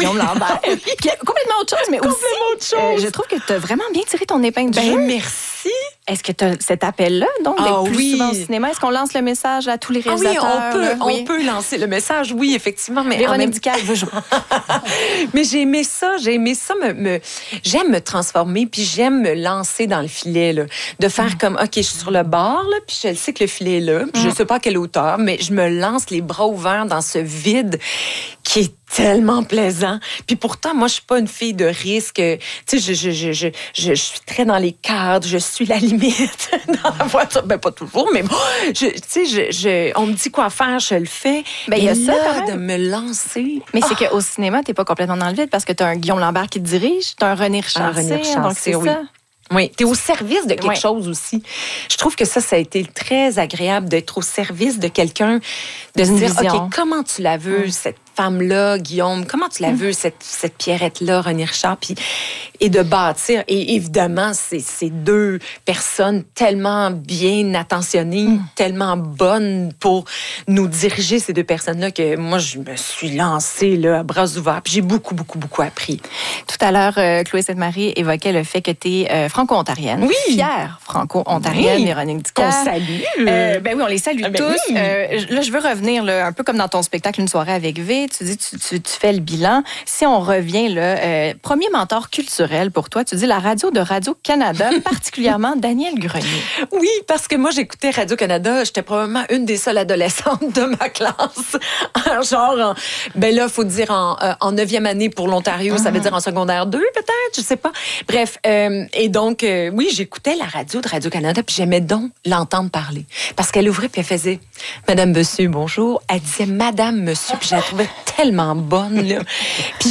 Guillaume Lambert. Puis, complètement autre chose, mais aussi, je trouve que tu as vraiment bien tiré ton épingle du jeu. Merci. Est-ce que tu as cet appel-là, donc, d'être plus souvent au cinéma? Est-ce qu'on lance le message à tous les réalisateurs? On peut lancer le message, oui, effectivement. Mais Véronique Dicker veut jouer. Mais j'ai aimé ça. J'aime me transformer, puis j'aime me lancer dans le filet, là. De faire comme, OK, je suis sur le bord, là, puis je sais que le filet est là, puis je sais pas à quelle hauteur, mais je me lance les bras ouverts dans ce vide qui est tellement plaisant. Puis pourtant, moi, je suis pas une fille de risque. Tu sais, je suis très dans les cadres, je suis la limite dans la voiture. Ben, pas toujours, mais bon, tu sais, on me dit quoi faire, je le fais. Ben, il y a ça, quand même. De me lancer. Mais c'est qu'au cinéma, t'es pas complètement dans le vide parce que t'as un Guillaume Lambert qui te dirige, t'as un René Richard. Donc c'est ça. Oui, tu es au service de quelque chose aussi. Je trouve que ça a été très agréable d'être au service de quelqu'un, de se dire, OK, comment tu la veux, cette femme-là, Guillaume, comment tu la veux, cette Pierrette-là, René Richard, et de bâtir. Et évidemment, c'est deux personnes tellement bien attentionnées, tellement bonnes pour nous diriger, ces deux personnes-là, que moi, je me suis lancée là, à bras ouverts. Puis j'ai beaucoup, beaucoup, beaucoup appris. Tout à l'heure, Chloé Sainte-Marie évoquait le fait que tu es franco-ontarienne. Oui. Fière franco-ontarienne, Véronique Dicker. On salue. Ben oui, on les salue tous. Oui. Là, je veux revenir là, un peu comme dans ton spectacle Une soirée avec V. Tu dis, tu fais le bilan. Si on revient, là, premier mentor culturel pour toi, tu dis la radio de Radio-Canada, particulièrement Daniel Grenier. Oui, parce que moi, j'écoutais Radio-Canada. J'étais probablement une des seules adolescentes de ma classe. Ben là, il faut dire en 9e année pour l'Ontario, ça veut dire en secondaire 2, peut-être, je sais pas. Bref, et donc, oui, j'écoutais la radio de Radio-Canada, puis j'aimais donc l'entendre parler. Parce qu'elle ouvrait, puis elle faisait « Madame, Monsieur, bonjour ». Elle disait « Madame, Monsieur », puis je la trouvais tellement bonne, là. Puis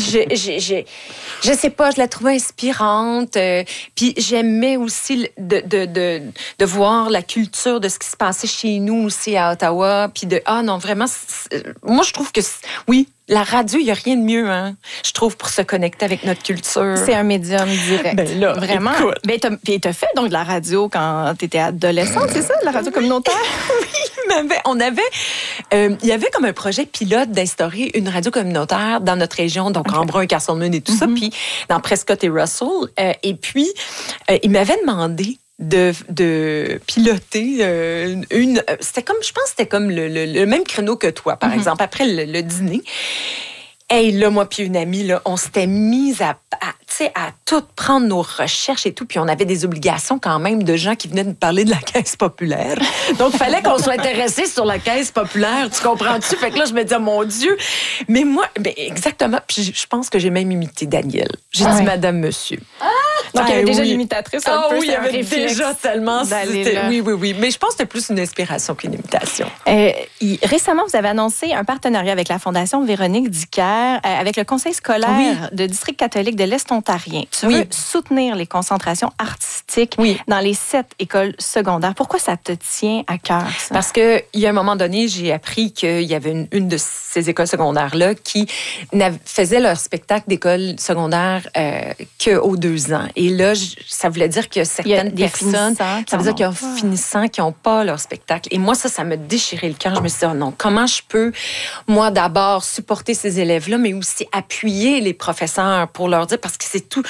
je sais pas, je la trouvais inspirante. Puis j'aimais aussi de voir la culture de ce qui se passait chez nous aussi à Ottawa. Puis non, vraiment, moi, je trouve que, oui, la radio, il n'y a rien de mieux, hein, je trouve, pour se connecter avec notre culture. C'est un médium direct. Ben là, vraiment. Écoute. Ben, t'as fait donc de la radio quand t'étais adolescente, c'est ça, de la radio communautaire? Oui, il y avait comme un projet pilote d'instaurer une radio communautaire dans notre région, donc Embrun, Carson-Moon et tout ça, puis dans Prescott et Russell. Et puis, il m'avait demandé de piloter c'était comme, je pense que c'était comme le même créneau que toi, par exemple, après le dîner. Et là, moi puis une amie, là, on s'était mis à tout prendre nos recherches et tout, puis on avait des obligations quand même de gens qui venaient nous parler de la Caisse populaire. Donc, il fallait qu'on soit intéressés sur la Caisse populaire, tu comprends-tu? Fait que là, je me disais, mon Dieu! Mais moi, exactement, puis je pense que j'ai même imité Daniel. J'ai dit, Madame, Monsieur. Donc, il y avait déjà l'imitatrice un peu. Oui, il y avait déjà tellement... Oui. Mais je pense que c'était plus une inspiration qu'une imitation. Récemment, vous avez annoncé un partenariat avec la Fondation Véronique Dicker, avec le Conseil scolaire de district catholique de l'Est ontarien. Tu veux soutenir les concentrations artistiques dans les 7 écoles secondaires. Pourquoi ça te tient à cœur, ça? Parce qu'il y a un moment donné, j'ai appris qu'il y avait une de ces écoles secondaires-là qui faisait leur spectacle d'école secondaire qu'aux 2 ans. Et là, ça voulait dire que certaines personnes, ça veut dire qu'il y a finissants qui n'ont pas leur spectacle. Et moi, ça me déchirait le cœur. Je me suis dit, oh non, comment je peux, moi, d'abord, supporter ces élèves-là, mais aussi appuyer les professeurs pour leur dire, parce que c'est tout,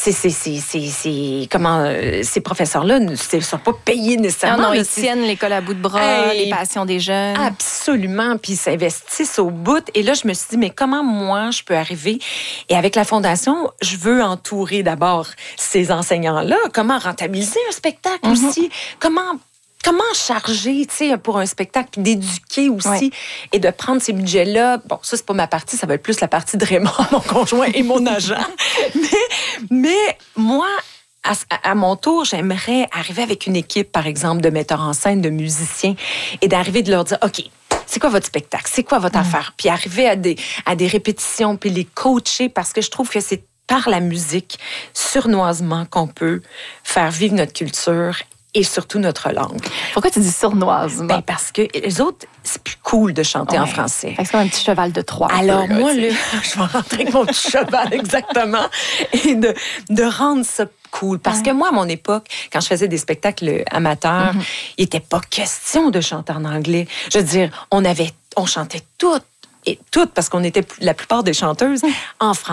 ces professeurs-là ne sont pas payés nécessairement. Non, ils tiennent l'école à bout de bras, les passions des jeunes. Absolument, puis ils s'investissent au bout. Et là, je me suis dit, mais comment moi, je peux arriver? Et avec la Fondation, je veux entourer d'abord ces enseignants-là. Comment rentabiliser un spectacle aussi? Comment charger, tu sais, pour un spectacle, puis d'éduquer aussi et de prendre ces budgets-là. Bon, ça, c'est pas ma partie, ça va être plus la partie de Raymond, mon conjoint et mon agent. Mais moi, à mon tour, j'aimerais arriver avec une équipe, par exemple, de metteurs en scène, de musiciens, et d'arriver de leur dire, OK, c'est quoi votre spectacle? C'est quoi votre affaire? Puis arriver à des répétitions, puis les coacher, parce que je trouve que c'est par la musique, sournoisement, qu'on peut faire vivre notre culture et surtout notre langue. Pourquoi tu dis sournoisement? Ben parce que les autres, c'est plus cool de chanter en français. C'est comme un petit cheval de Troie. Alors moi, je vais rentrer avec mon petit cheval, exactement, et de rendre ça cool. Parce que moi, à mon époque, quand je faisais des spectacles amateurs, il n'était pas question de chanter en anglais. Je veux dire, on chantait toutes, parce qu'on était la plupart des chanteuses en français.